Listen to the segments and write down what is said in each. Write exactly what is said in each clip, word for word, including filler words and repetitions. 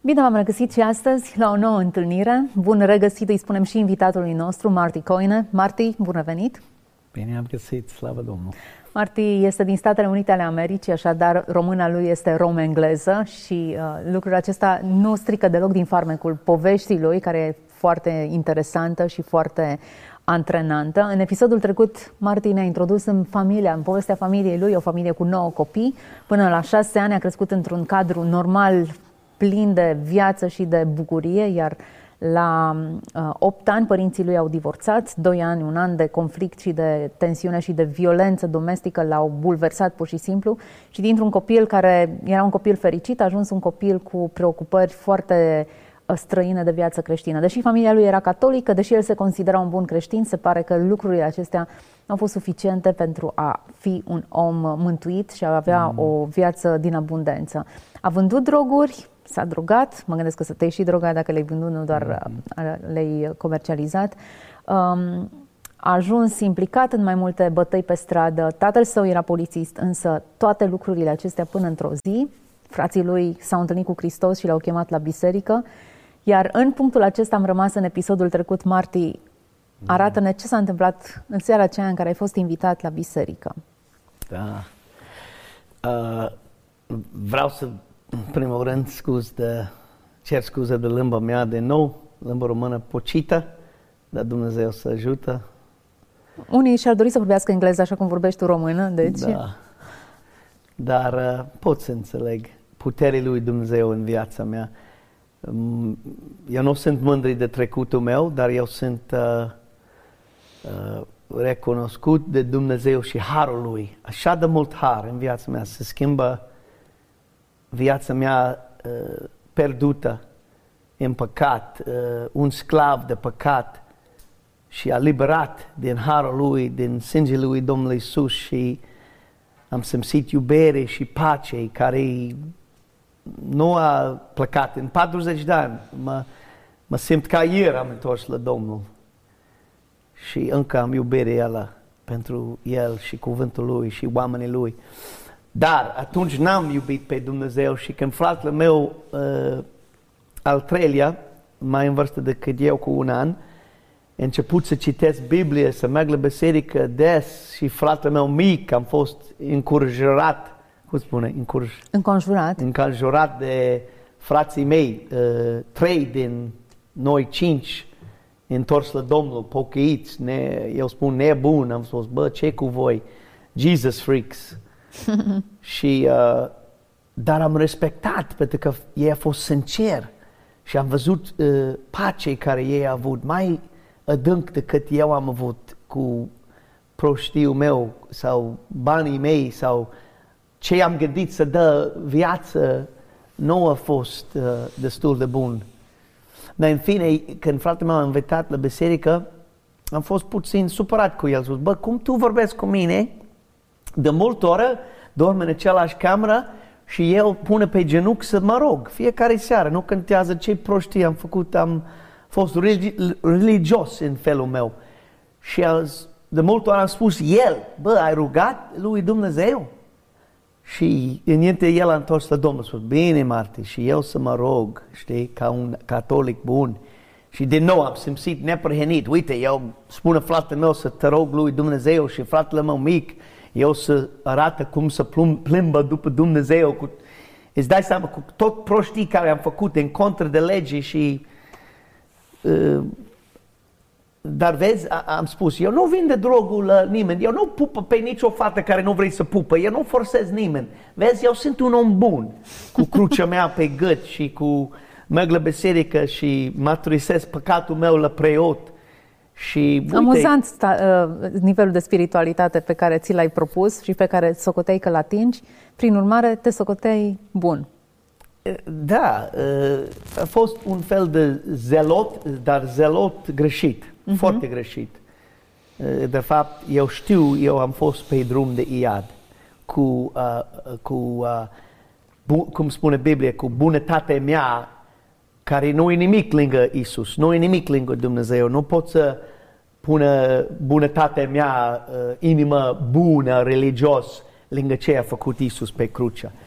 Bine v-am regăsit și astăzi la o nouă întâlnire. Bun regăsit, îi spunem și invitatului nostru, Marty Coine. Marty, bun revenit! Bine am găsit, slavă Domnului! Marty este din Statele Unite ale Americii, așadar româna lui este rom-engleză și uh, lucrul acesta nu strică deloc din farmecul poveștii lui, care e foarte interesantă și foarte antrenantă. În episodul trecut, Marty ne-a introdus în familia, în povestea familiei lui, o familie cu nouă copii. Până la șase ani a crescut într-un cadru normal, plin de viață și de bucurie, iar la uh, opt ani părinții lui au divorțat, doi ani, un an de conflict și de tensiune și de violență domestică l-au bulversat pur și simplu și dintr-un copil care era un copil fericit a ajuns un copil cu preocupări foarte uh, străine de viață creștină. Deși familia lui era catolică, deși el se considera un bun creștin, se pare că lucrurile acestea au fost suficiente pentru a fi un om mântuit și a avea mm. o viață din abundență. A vândut droguri, s-a drogat, mă gândesc că să te-ai și drogat dacă le-ai vândut, nu doar le-ai comercializat. Um, a ajuns implicat în mai multe bătăi pe stradă, tatăl său era polițist, însă toate lucrurile acestea până într-o zi, frații lui s-au întâlnit cu Hristos și l-au chemat la biserică, iar în punctul acesta am rămas în episodul trecut. Marty, arată-ne ce s-a întâmplat în seara aceea în care ai fost invitat la biserică. Da. Uh, vreau să în primul rând, scuz de, cer scuze de limba mea de nou, limba română pocită, dar Dumnezeu să ajută. Unii și-ar dori să vorbească engleză așa cum vorbești tu română, deci... Da, dar uh, pot să înțeleg puterea lui Dumnezeu în viața mea. Um, eu nu sunt mândri de trecutul meu, dar eu sunt uh, uh, recunoscut de Dumnezeu și harul lui. Așa de mult har în viața mea, se schimbă viața mea uh, pierdută în păcat, uh, un sclav de păcat și a liberat din harul lui, din sângele lui Domnului Iisus și am simțit iubire și pace care nu a plecat în patruzeci de ani. Mă, mă simt ca ieri am întors la Domnul și încă am iubire ăla pentru El și cuvântul lui și oamenii lui. Dar atunci n-am iubit pe Dumnezeu și când fratele meu uh, al treilea, mai în vârstă decât eu cu un an, a început să citesc Biblie, să merg la biserică des și fratele meu mic, am fost încurajerat, cum spune, încuraj... înconjurat. înconjurat de frații mei, uh, trei din noi cinci, întors la Domnul, pocăiți, ne, eu spun nebun, am spus, bă, ce cu voi? Jesus freaks. și, uh, dar am respectat pentru că ei a fost sincer și am văzut uh, pace care ei au avut mai adânc decât eu am avut cu proștiul meu sau banii mei sau ce am gândit să dă viață nu a fost uh, destul de bun. Dar în fine, când fratele meu a invitat la biserică, am fost puțin supărat cu el. Spus, bă, cum tu vorbești cu mine? De multe ori dorm în același cameră și el pune pe genunchi să mă rog. Fiecare seară, nu contează ce prostii am făcut, am fost religi- religios în felul meu. Și de multe ori am spus el, bă, ai rugat lui Dumnezeu? Și înainte el a întors la Domnul, a spus, bine Marty, și eu să mă rog, știi, ca un catolic bun. Și din nou am simțit neprihănit, uite, eu spune fratele meu să te rog lui Dumnezeu și fratele meu mic, eu să arată cum să plimbă după Dumnezeu. Cu, îți dai seama, cu tot prostii care am făcut în contră de lege și... Uh, dar vezi, a, am spus, eu nu vin de drogul la nimeni, eu nu pupă pe nicio fată care nu vrei să pupă, eu nu forțez nimeni. Vezi, eu sunt un om bun, cu crucea mea pe gât și cu merg la biserică și maturisesc păcatul meu la preot. Și, uite, amuzant sta, uh, nivelul de spiritualitate pe care ți l-ai propus și pe care socoteai că l-atingi, prin urmare te socoteai bun. Da, uh, a fost un fel de zelot, dar zelot greșit, uh-huh. foarte greșit. Uh, de fapt, eu știu, eu am fost pe drum de iad, cu, uh, cu uh, bu- cum spune Biblia, cu bunătatea mea, care nu e nimic lângă Isus, nu e nimic lângă Dumnezeu. Nu pot să pună bunătatea mea, uh, inimă bună, religios, lângă ce a făcut Isus pe cruce.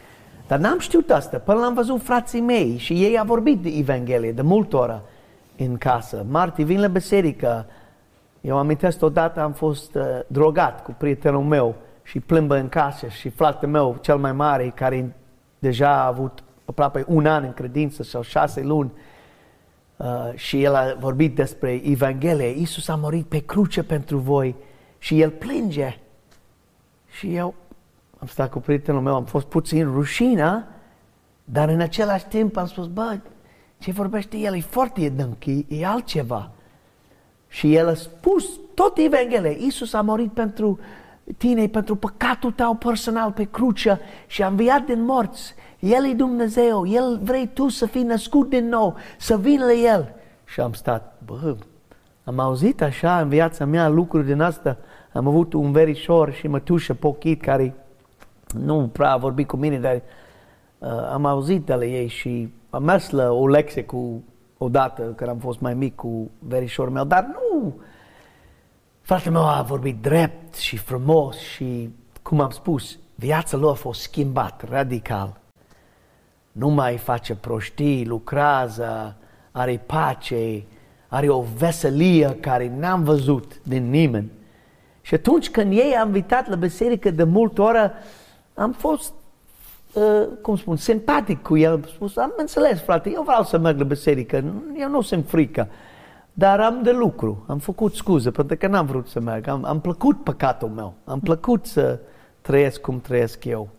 Dar n-am știut asta, până l-am văzut frații mei și ei au vorbit de Evanghelie de multe ori în casă. Marti, vin la biserică. Eu amintesc odată am fost uh, drogat cu prietenul meu și plimbă în casă și fratele meu cel mai mare, care deja a avut aproape un an în credință sau șase luni, uh, și el a vorbit despre Evanghelie. Iisus a murit pe cruce pentru voi și el plânge. Și eu am stat cu prietenul meu, am fost puțin rușină, dar în același timp am spus, bă, ce vorbește el e foarte adânc, e, e altceva. Și el a spus tot Evanghelia. Iisus a murit pentru tine, pentru păcatul tău personal pe cruce și a înviat din morți. El e Dumnezeu, El vrei tu să fii născut din nou, să vin la El. Și am stat, bă, am auzit așa în viața mea lucruri din asta. Am avut un verișor și mătușă pochit care nu prea a vorbit cu mine, dar uh, am auzit de la ei și am mers la o lecție cu odată, când am fost mai mic, cu verișorul meu, dar nu. Fratele meu a vorbit drept și frumos și, cum am spus, viața lui a fost schimbat radical. Nu mai face prostii, lucrează, are pace, are o veselie care n-am văzut din nimeni. Și atunci când ei am invitat la biserică de multe ori, am fost, uh, cum spun, simpatic cu el. Am spus, am înțeles, frate, eu vreau să merg la biserică, eu nu sunt frică, dar am de lucru, am făcut scuze pentru că n-am vrut să merg, am, am plăcut păcatul meu, am plăcut să trăiesc cum trăiesc eu.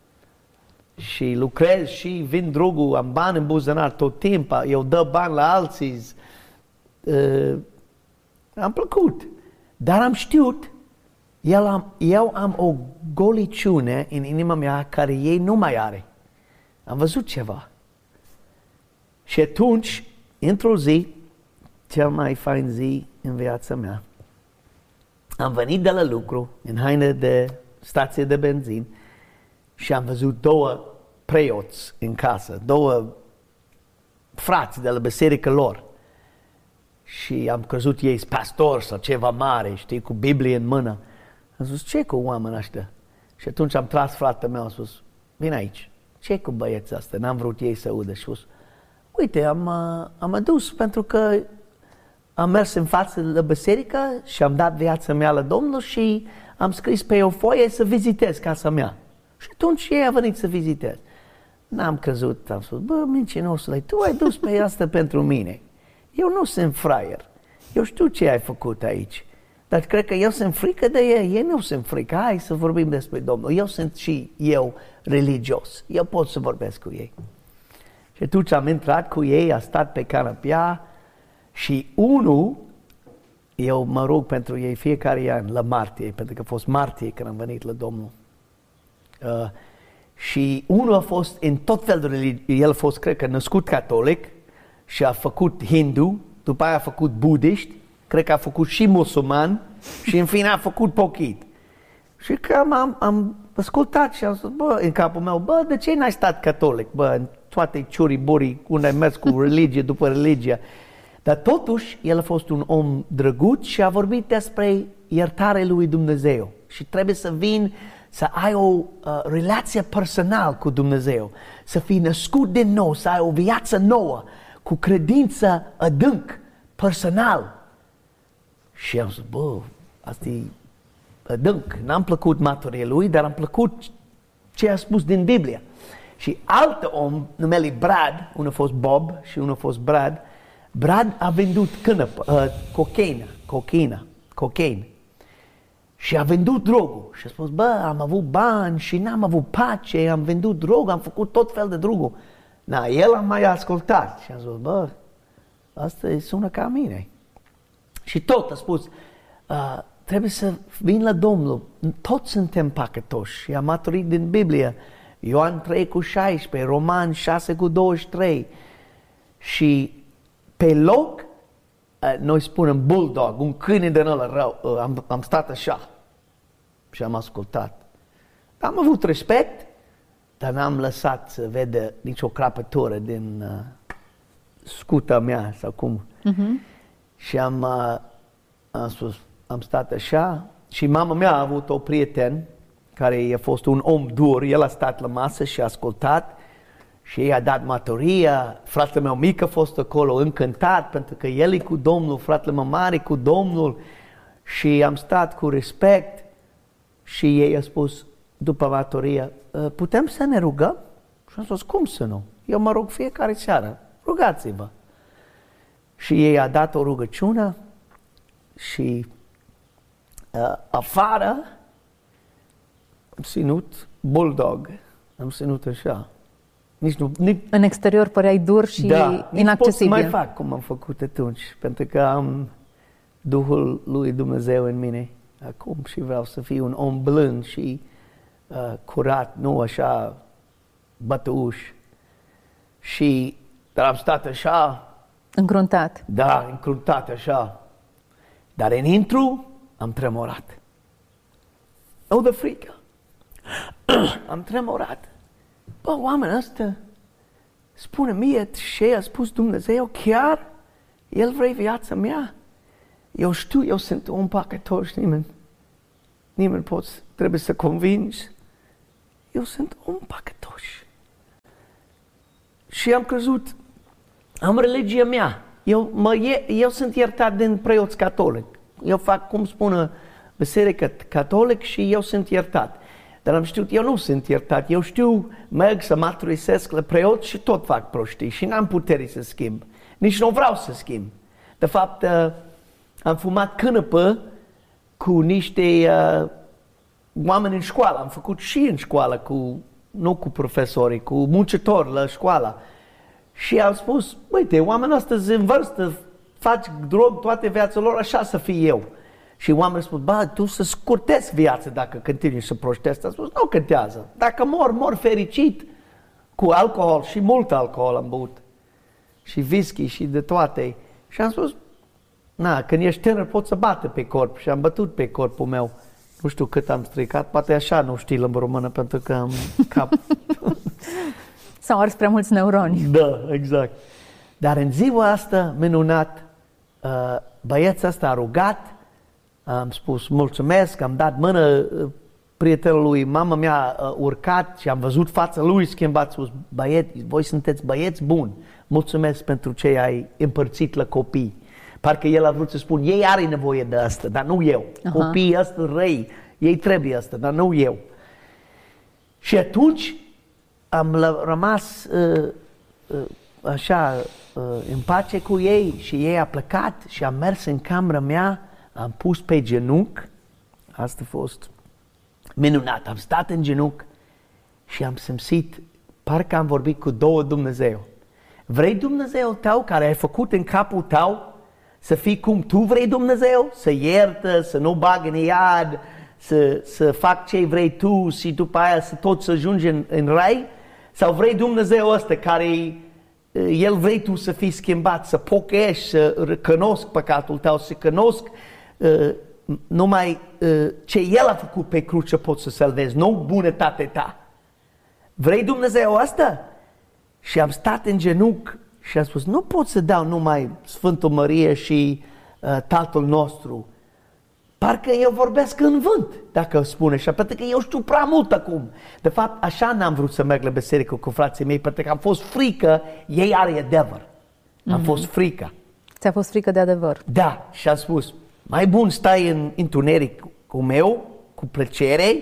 Și lucrez și vin drogul, am bani în buzunar tot timpul, eu dă bani la alții, uh, am plăcut, dar am știut. Eu am, eu am o goliciune în inima mea care ei nu mai are. Am văzut ceva. Și atunci, într-o zi, cel mai fain zi în viața mea, am venit de la lucru, în haine de stație de benzin, și am văzut două preoți în casă, două frați de la biserică lor. Și am crezut ei pastor sau ceva mare, știi, cu Biblie în mână. Am spus, ce cu oamenii ăștia? Și atunci am tras fratele meu, am spus, vin aici, ce cu băieții ăsta? N-am vrut ei să audă. Și am spus, uite, am, am adus pentru că am mers în față la biserică și am dat viața mea la Domnul și am scris pe o foaie să vizitez casa mea. Și atunci ei au venit să vizitez. N-am crezut, am spus, bă, mincinosule, tu ai dus pe asta pentru mine. Eu nu sunt fraier, eu știu ce ai făcut aici. Dar cred că eu sunt frică de ei, ei nu sunt frică. Hai să vorbim despre Domnul. Eu sunt și eu religios. Eu pot să vorbesc cu ei. Și atunci am intrat cu ei, a stat pe canapea și unul, eu mă rog pentru ei fiecare an la martie, pentru că a fost martie când am venit la Domnul. Uh, și unul a fost în tot fel de religie. El a fost, cred că, născut catolic și a făcut hindu, după aia a făcut budiști, cred că a făcut și musulman și în fine a făcut pochit. Și că am, am ascultat și am zis, bă, în capul meu, bă, de ce n-ai stat catolic? Bă, în toate ciurii-burii, unde ai mers cu religie după religie. Dar totuși, el a fost un om drăguț și a vorbit despre iertarea lui Dumnezeu. Și trebuie să vin, să ai o uh, relație personală cu Dumnezeu, să fii născut din nou, să ai o viață nouă, cu credință adânc, personal. Și am zis, bă, asta e adânc. N-am plăcut maturie lui, dar am plăcut ce a spus din Biblie. Și alt om, numele Brad, unul a fost Bob și unul a fost Brad, Brad a vândut cânăpă, uh, cocaină, cocaină, cocaine. Și a vândut drogul. Și a spus, bă, am avut bani și n-am avut pace, am vândut drog, am făcut tot fel de drogul. Na, el a mai ascultat și a zis, bă, asta sună ca mine. Și tot a spus, uh, trebuie să vin la Domnul, toți suntem păcătoși. Și am maturit din Biblie, Ioan trei cu șaisprezece, Roman șase cu douăzeci și trei. Și pe loc, uh, noi spunem bulldog, un câine din ăla rău, uh, am, am stat așa și am ascultat. Am avut respect, dar n-am lăsat să vedă nicio crapătură din uh, scuta mea sau cum. Uh-huh. Și am, uh, am spus, am stat așa și mama mea a avut o prieten care a fost un om dur, el a stat la masă și a ascultat și i-a dat maturia. Fratele meu mic a fost acolo încântat pentru că el e cu Domnul, fratele meu mare cu Domnul și am stat cu respect și ei a spus după maturia, putem să ne rugăm? Și am spus, cum să nu? Eu mă rog fiecare seară, rugați-vă. Și ei a dat o rugăciune și uh, afară am ținut bulldog, am ținut așa. Nici nu, nici, în exterior păreai dur și da, inaccesibil. Nici pot să mai fac cum am făcut atunci, pentru că am Duhul lui Dumnezeu în mine acum și vreau să fiu un om blând și uh, curat, nu așa bătuș. Și dar am stat așa. Încruntat. Da, încruntat așa. Dar înintru am tremurat. Nu de frică. Am tremurat. Bă, oamenii ăsta spune mie ce a spus Dumnezeu, chiar El vrea viața mea. Eu știu, eu sunt un păcătos, nimeni, nimeni poți, trebuie să convingi. Eu sunt un păcătos. Și am crezut, am religia mea. Eu, mă, eu sunt iertat din preoți catolic. Eu fac, cum spune, biserică catolic și eu sunt iertat. Dar am știut, eu nu sunt iertat. Eu știu, merg să maturisesc la preot și tot fac prostii și n-am putere să schimb. Nici nu vreau să schimb. De fapt, uh, am fumat cânăpă cu niște uh, oameni în școală. Am făcut și în școală, cu, nu cu profesorii, cu muncitori la școală. Și am spus, uite, oamenii ăsta în vârstă, faci drog toate viața lor, așa să fie eu. Și oamenii spun, bă, tu să scurtezi viața dacă continui să proștezi. Am spus, nu contează. Dacă mor, mor fericit cu alcool și mult alcool am băut. Și whisky și de toate. Și am spus, na, când ești tânăr poți să bate pe corp. Și am bătut pe corpul meu. Nu știu cât am stricat, poate așa nu știi limba română pentru că am cap. S-au ars prea mulți neuroni. Da, exact. Dar în ziua asta, minunat, băiețul ăsta a rugat, am spus mulțumesc, am dat mână prietenului, mama mea a urcat și am văzut fața lui schimbat, spus, băieți, voi sunteți băieți buni, mulțumesc pentru ce ai împărțit la copii. Parcă el a vrut să spun, ei are nevoie de asta, dar nu eu. Aha. Copiii ăsta răi, ei trebuie asta, dar nu eu. Și atunci am rămas uh, uh, așa uh, în pace cu ei și ei a plecat și am mers în camera mea, am pus pe genunchi, asta a fost minunat, am stat în genunchi și am simțit, parcă am vorbit cu două Dumnezeu. Vrei Dumnezeu tău care ai făcut în capul tău să fii cum tu vrei Dumnezeu? Să iertă, să nu bagă în iad, să, să fac ce vrei tu și după aia să tot să ajungi în, în rai? Sau vrei Dumnezeu ăsta care El vrei tu să fii schimbat, să pocăiești, să recunosc păcatul tău, să recunosc uh, numai uh, ce El a făcut pe cruce poți să salvezi, nu bunătatea ta. Vrei Dumnezeu ăsta? Și am stat în genunchi și am spus, nu pot să dau numai Sfântul Maria și uh, Tatăl nostru. Parcă eu vorbesc în vânt, dacă spune așa, pentru că eu știu prea mult acum. De fapt, așa n-am vrut să merg la biserică cu frații mei, pentru că am fost frică, ei are adevăr. Am mm-hmm. fost frică. Ți-a fost frică de adevăr? Da, și am spus, mai bun stai în întuneric cu meu, cu plăcere,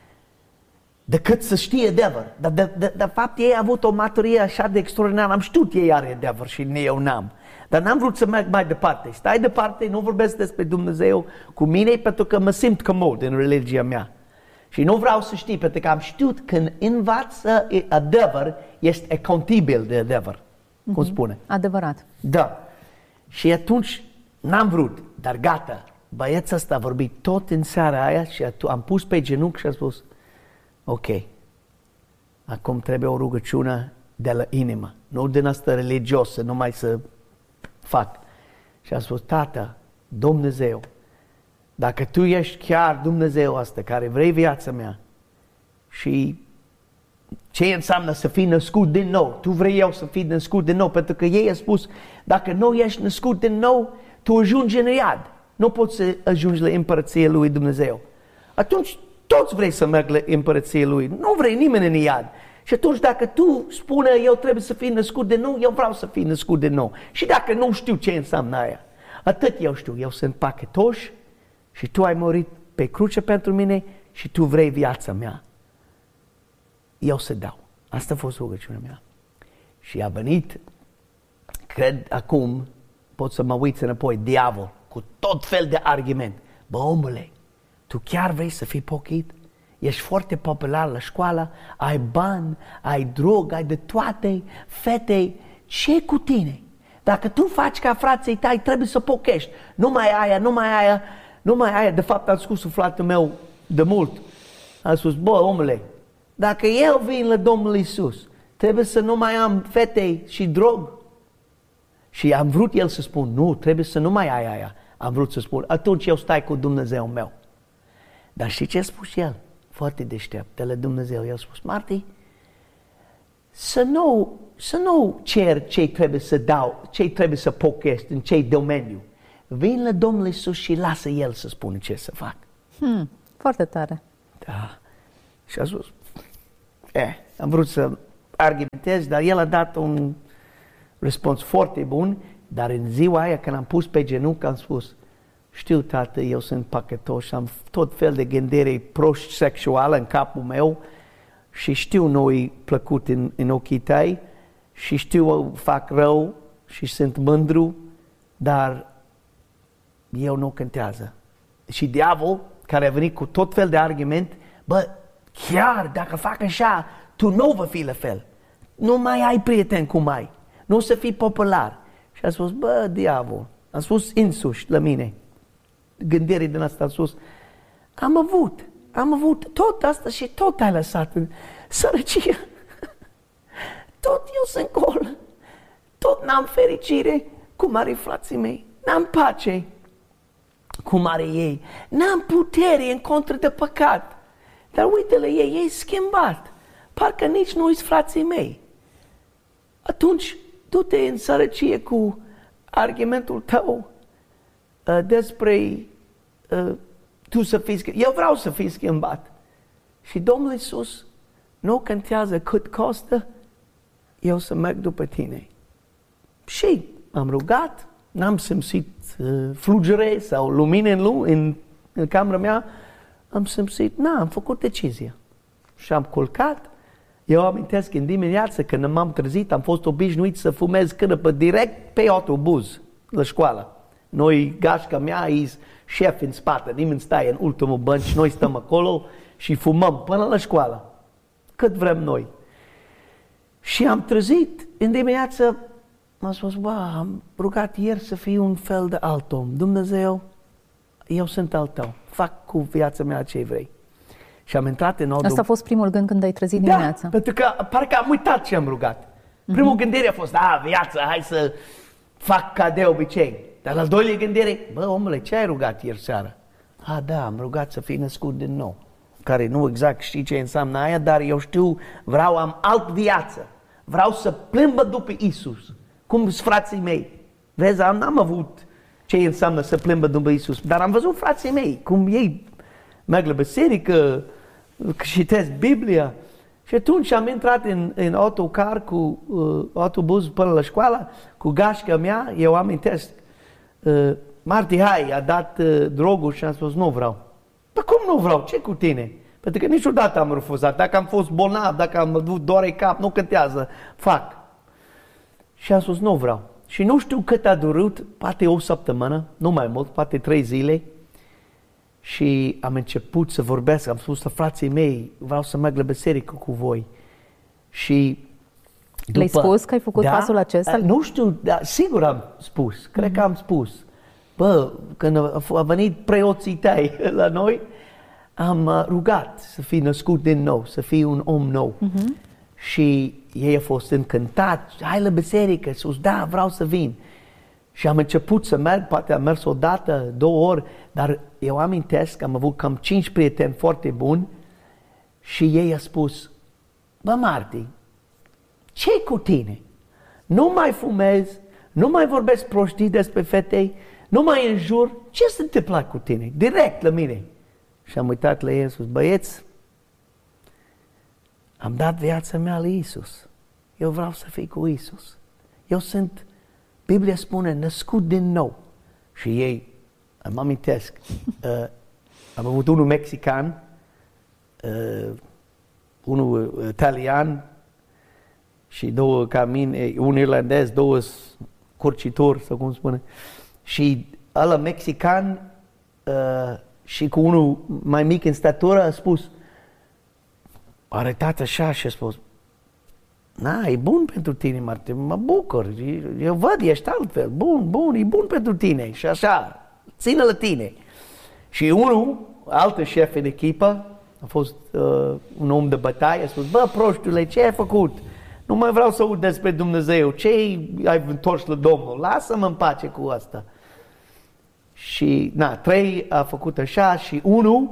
decât să știe adevăr. Dar de, de, de fapt ei au avut o maturie așa de extraordinară, am știut ei are adevăr și eu n-am. Dar n-am vrut să merg mai departe. Stai departe, nu vorbesc despre Dumnezeu cu mine pentru că mă simt comod în religia mea. Și nu vreau să știi, pentru că am știut că când învață adevăr, este accountabil de adevăr. Mm-hmm. Cum spune? Adevărat. Da. Și atunci n-am vrut, dar gata. Băiețul ăsta a vorbit tot în seara aia și am pus pe genunchi și am spus, ok, acum trebuie o rugăciune de la inimă, nu din asta religiosă, numai să fac. Și am spus, Tată, Dumnezeu, dacă Tu ești chiar Dumnezeu ăsta care vrei viața mea și ce înseamnă să fii născut din nou, Tu vrei eu să fii născut din nou, pentru că ei au spus, dacă nu ești născut din nou, tu ajungi în iad, nu poți să ajungi la împărăția lui Dumnezeu. Atunci toți vrei să merg la împărăția Lui, nu vrei nimeni în iad. Și atunci dacă tu spune eu trebuie să fii născut de nou, eu vreau să fii născut de nou. Și dacă nu știu ce înseamnă aia, atât eu știu, eu sunt pachetoș și tu ai murit pe cruce pentru mine și tu vrei viața mea. Eu să dau. Asta a fost rugăciunea mea. Și a venit, cred acum, pot să mă uit înapoi, diavol, cu tot fel de argument. Bă, omule, tu chiar vrei să fii pocăit? Ești foarte popular la școală, ai bani, ai drog, ai de toate, fete, ce cu tine? Dacă tu faci ca frații tăi, trebuie să pochești. Numai aia, numai aia, numai aia. De fapt, am spus fratele meu de mult. Am spus, bă, omule, dacă eu vin la Domnul Iisus, trebuie să nu mai am fete și drog. Și am vrut el să spun, nu, trebuie să nu mai ai aia. Am vrut să spun, atunci eu stai cu Dumnezeu meu. Dar știi ce a spus el? Foarte deștept de la Dumnezeu. El a spus, Marti, să nu, să nu cer ce trebuie să dau, ce trebuie să pochești, în ce domeniu. Vin la Domnul Iisus și lasă El să spună ce să fac. Hmm, foarte tare. Da. Și a spus, eh, am vrut să argumentez, dar El a dat un răspuns foarte bun, dar în ziua aia când am pus pe genunchi am spus, știu, tată, eu sunt păcătos, am tot fel de gândire prost sexuală în capul meu și știu nu-i plăcut în, în ochii tăi și știu fac rău și sunt mândru, dar eu nu contează. Și diavol, care a venit cu tot fel de argument, bă, chiar dacă fac așa, tu nu vă fi la fel. Nu mai ai prieteni cum ai. Nu o să fii popular. Și a spus, bă, diavol, am spus însuși la mine, gândirii din asta, am spus, am avut, am avut tot asta și tot ai lăsat în sărăcie. Tot eu sunt gol. Tot n-am fericire cum are frații mei. N-am pace cum are ei. N-am putere în contră de păcat. Dar uite la ei, ei schimbat. Parcă nici nu sunt frații mei. Atunci, du-te în sărăcie cu argumentul tău uh, despre uh, tu să fii schimbat. Eu vreau să fii schimbat. Și Domnul Iisus nu contează cât costă, eu să merg după tine. Și am rugat, n-am simțit uh, flugere sau lumină în, lu- în, în camera mea, am simțit, na, am făcut decizia. Și am culcat. Eu amintesc în dimineață când m-am trezit, am fost obișnuit să fumez cânăpă direct pe autobuz la școală. Noi, gașca mea, e șef în spate, nimeni stai în ultimul bănci, noi stăm acolo și fumăm până la școală. Cât vrem noi. Și am trezit în dimineață, m-am spus, bă, am rugat ieri să fiu un fel de alt om. Dumnezeu, eu sunt al tău, fac cu viața mea ce vrei. Și am intrat în Asta a fost primul gând când ai trezit da, dimineața. pentru că parcă am uitat ce am rugat. Primul mm-hmm. gândire a fost, a, viața, hai să fac ca de obicei. Dar al doilea gândire, bă, omule, ce ai rugat ieri seară? A, da, am rugat să fii născut din nou. Care nu exact știi ce înseamnă aia, dar eu știu, vreau, am alt viață. Vreau să plimbă după Iisus. Cum sunt frații mei. Vezi, am, n-am avut ce înseamnă să plimbă după Iisus, dar am văzut frații mei, cum ei merg la biserică, citesc Biblia. Și atunci am intrat în, în autocar cu uh, autobuz până la școală, cu gașca mea, eu amintesc, uh, Marti, hai, a dat uh, drogul și am spus, nu vreau. Dar cum nu vreau? Ce cu tine? Pentru că niciodată am refuzat. Dacă am fost bolnav, dacă am avut doare cap, nu contează, fac. Și am spus, nu vreau. Și nu știu cât a durat, poate o săptămână, nu mai mult, poate trei zile. Și am început să vorbesc, am spus la frații mei, vreau să merg la biserică cu voi. Și după, le-ai spus că ai făcut da, pasul acesta? Nu știu, dar sigur am spus, cred mm-hmm. că am spus. Bă, când a venit preoții tăi la noi, am rugat să fii născut din nou, să fii un om nou. Mm-hmm. Și ei au fost încântați, hai la biserică, sus, da, vreau să vin. Și am început să merg, poate am mers o dată, două ori, dar eu amintesc că am avut cam cinci prieteni foarte buni și ei au spus, bă, Marti, ce-i cu tine? Nu mai fumezi, nu mai vorbesc prostii despre fetei, nu mai înjur, ce se întâmplă cu tine? Direct la mine. Și am uitat la ei, am spus, băieți, am dat viața mea lui Iisus. Eu vreau să fiu cu Iisus. Eu sunt, Biblia spune, născut din nou. Și ei, mă amintesc, uh, am avut unul mexican, uh, unul italian și două ca mine, un irlandez, două curcitori, sau cum spune. Și ăla mexican uh, și cu unul mai mic în statură a spus, a arătat așa și a spus, na, e bun pentru tine, Martin, mă bucur, eu văd, ești altfel, bun, bun, e bun pentru tine și așa, ține la tine. Și unul, altă șef în echipă, a fost uh, un om de bătaie, a spus, bă, proștule, ce ai făcut? Nu mai vreau să aud despre Dumnezeu, ce ai întors la Domnul? Lasă-mă în pace cu asta. Și, na, trei a făcut așa și unul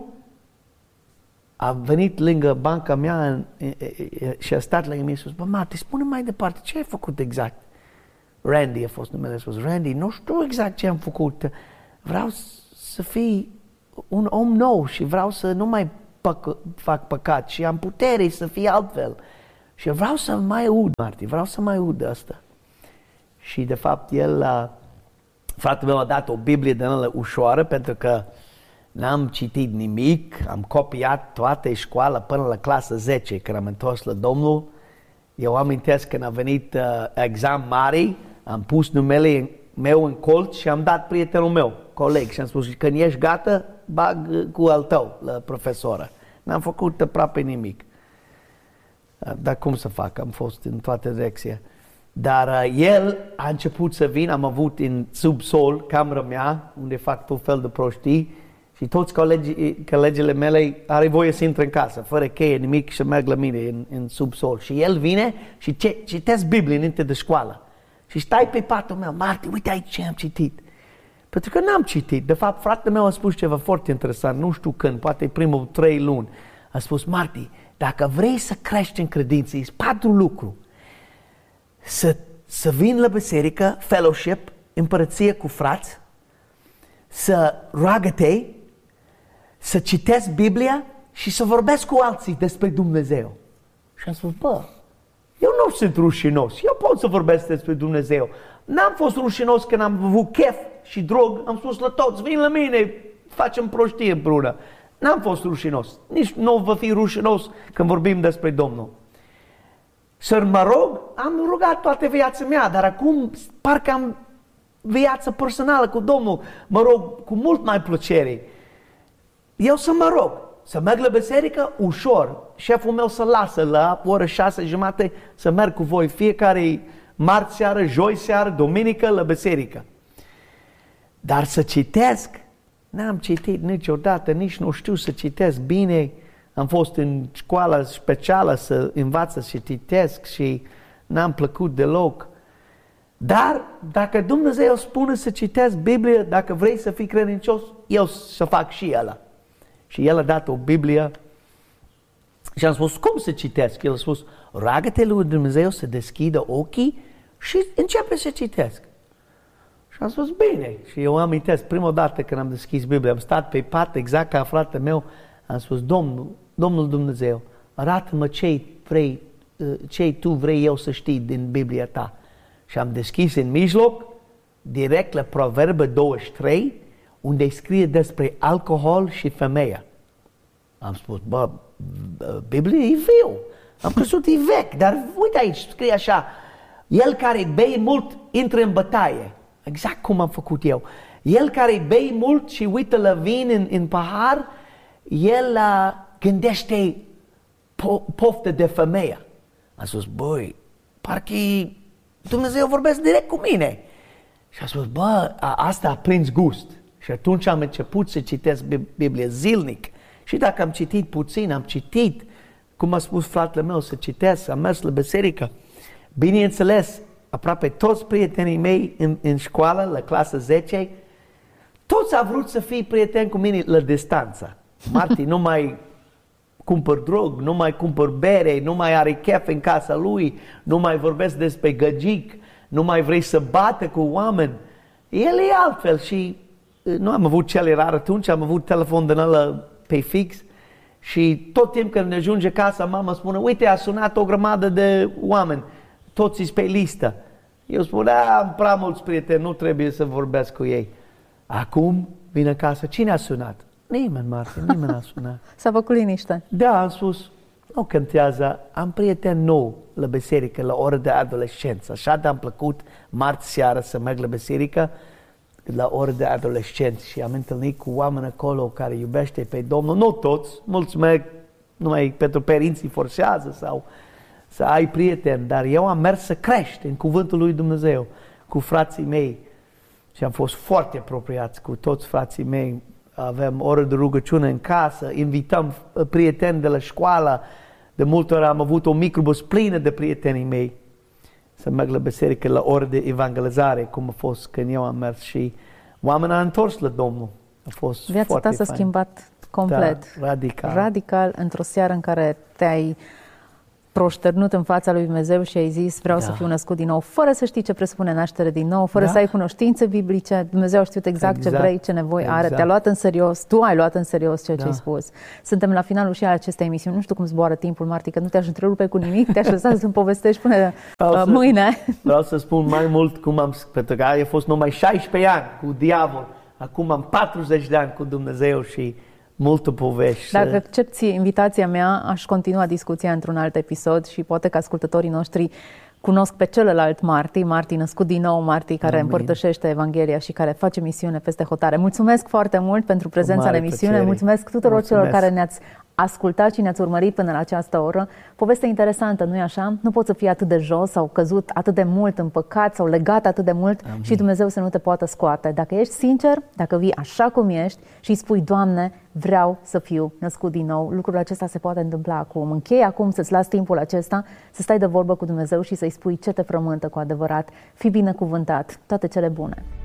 a venit lângă banca mea și a stat lângă mine și a spus, bă, Marti, spune mai departe, ce ai făcut exact? Randy a fost numele, a spus, Randy, nu știu exact ce am făcut, vreau să fii un om nou și vreau să nu mai păc- fac păcat și am putere să fie altfel. Și vreau să mai aud, Marti, vreau să mai aud asta. Și de fapt el, fratele meu a dat o Biblie de ăla ușoară pentru că n-am citit nimic, am copiat toată școala până la clasa zece, când am întors la Domnul. Eu amintesc când a venit uh, examen mare, am pus numele meu în colț și am dat prietenul meu, coleg, și am spus, când ești gata, bag cu al tău la profesoră. N-am făcut aproape nimic. Dar cum să fac? Am fost în toate direcția. Dar uh, el a început să vină, am avut în subsol camera mea, unde fac tot fel de prostii, și toți colegii, colegele mele are voie să intre în casă, fără cheie, nimic, și să merg la mine în, în subsol. Și el vine și ce, citesc Biblie înainte de școală. Și stai pe patul meu, Marti, uite aici ce am citit. Pentru că n-am citit. De fapt, fratele meu a spus ceva foarte interesant, nu știu când, poate primul trei luni. A spus, Marti, dacă vrei să crești în credință, e patru lucruri. Să, să vin la biserică, fellowship, împărăție cu frați, să roagă-te, să citesc Biblia și să vorbesc cu alții despre Dumnezeu. Și am spus, bă, eu nu sunt rușinos, eu pot să vorbesc despre Dumnezeu. N-am fost rușinos când am avut chef și drog, am spus la toți, vin la mine, facem prostie împreună. N-am fost rușinos, nici nu vă fi rușinos când vorbim despre Domnul. Să mă rog, am rugat toată viața mea, dar acum parcă am viață personală cu Domnul, mă rog cu mult mai plăcere. Eu să mă rog, să merg la biserică ușor, șeful meu să lasă la ora șase jumate să merg cu voi fiecare marți seară, joi seară, duminică la biserică. Dar să citesc, n-am citit niciodată, nici nu știu să citesc bine. Am fost în școală specială să învață să citesc și n-am plăcut deloc. Dar dacă Dumnezeu spune să citesc Biblia, dacă vrei să fii credincios, eu să fac și ăla. Și el a dat o Biblie și am spus, cum să citesc? El a spus, roagă-te lui Dumnezeu să deschidă ochii și începe să citesc. Și am spus, bine. Și eu amintesc, prima dată când am deschis Biblia, am stat pe pat exact ca fratele meu, am spus, Domnul, Domnul Dumnezeu, arată-mă ce vrei, ce tu vrei eu să știi din Biblia ta. Și am deschis în mijloc, direct la Proverbe douăzeci și trei, unde scrie despre alcool și femeia. Am spus, bă, Biblia e viu. Am crezut, e vechi, dar uite aici, scrie așa, el care bei mult intră în bătaie. Exact cum am făcut eu. El care bei mult și uită la vin în, în pahar, el uh, gândește po- poftă de femeia. Am spus, băi, parcă Dumnezeu vorbește direct cu mine. Și am spus, bă, a, asta a prins gust. Și atunci am început să citesc Biblia zilnic. Și dacă am citit puțin, am citit, cum a spus fratele meu, să citesc, am mers la biserică. Bineînțeles, aproape toți prietenii mei în, în școală, la clasa zece, toți au vrut să fie prieteni cu mine la distanță. Marti nu mai cumpăr drog, nu mai cumpăr bere, nu mai are chef în casa lui, nu mai vorbesc despre găgic, nu mai vrei să bată cu oameni. El e altfel și nu am avut cele rare atunci, am avut telefon din ăla pe fix. Și tot timpul când ne ajunge casa, mama spune, uite, a sunat o grămadă de oameni, toți sunt pe listă. Eu spun, da, am prea mulți prieteni, nu trebuie să vorbesc cu ei. Acum vine acasă, cine a sunat? Nimeni, Martin, nimeni a sunat. S-a făcut liniște. Da, am spus, nu contează, am prieten nou la biserică, la ora de adolescență. Așa de-am plăcut marți seara să merg la biserică, la ora de adolescenți și am întâlnit cu oameni acolo care iubește pe Domnul. Nu toți, mulți merg numai pentru părinții forțează sau să ai prieteni, dar eu am mers să crești în cuvântul lui Dumnezeu cu frații mei și am fost foarte apropiați cu toți frații mei. Avem oră de rugăciune în casă, invităm prieteni de la școală, de multe ori am avut o microbus plină de prietenii mei să merg la biserică la ore de evangelizare, cum a fost când eu am mers și oamenii au întors la Domnul. A fost Viața foarte ta s-a fain. schimbat complet. Da, radical. Radical, într-o seară în care te-ai proșternut în fața lui Dumnezeu și ai zis vreau da. să fiu născut din nou, fără să știi ce presupune naștere din nou, fără da. să ai cunoștințe biblice. Dumnezeu a știut exact, exact ce vrei, ce nevoie exact. are. Te-a luat în serios, tu ai luat în serios ceea ce da. ai spus. Suntem la finalul și al acestei emisiuni. Nu știu cum zboară timpul, Marti, că nu te-aș întrerupe cu nimic, te-aș lăsa să-mi povestești până uh, să, mâine. Vreau să spun mai mult cum am, pentru că a fost numai șaisprezece ani cu diavol. Acum am patruzeci de ani cu Dumnezeu și multă povești. Dacă accepți invitația mea, aș continua discuția într-un alt episod și poate că ascultătorii noștri cunosc pe celălalt Marti, Marti născut din nou, Marti care Amin. împărtășește Evanghelia și care face misiune peste hotare. Mulțumesc foarte mult pentru prezența în emisiune, plăcere. Mulțumesc tuturor Mulțumesc. celor care ne-ați ascultat și ne-ați urmărit până la această oră. Poveste interesantă, nu-i așa? Nu poți să fii atât de jos sau căzut atât de mult în păcat sau legat atât de mult Amin. și Dumnezeu să nu te poată scoate. Dacă ești sincer, dacă vii așa cum ești și îi spui, Doamne, vreau să fiu născut din nou, lucrul acesta se poate întâmpla acum. Închei acum să-ți las timpul acesta, să stai de vorbă cu Dumnezeu și să-i spui ce te frământă cu adevărat. Fii binecuvântat. Toate cele bune!